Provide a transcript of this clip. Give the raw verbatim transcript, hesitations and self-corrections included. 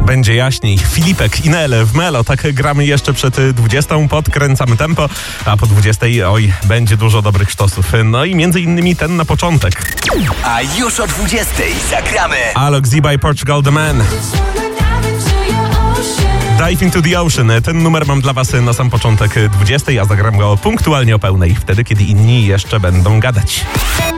będzie jaśniej. Filipek, Inele w Melo. Tak gramy jeszcze przed dwudziestą, podkręcamy tempo, a po dwudziestej, oj, będzie dużo dobrych sztosów. No i między innymi ten na początek. A już o dwudziestej zagramy Alok Z by Portugal The Man. Dive into the Ocean. Ten numer mam dla was na sam początek dwudziestej, a zagram go punktualnie o pełnej, wtedy kiedy inni jeszcze będą gadać.